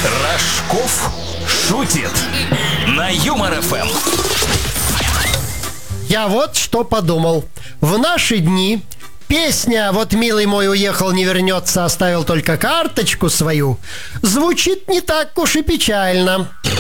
Рожков шутит на Юмор ФМ. Я вот что подумал. В наши дни песня «Вот, милый мой, уехал, не вернется, оставил только карточку свою» звучит не так уж и печально.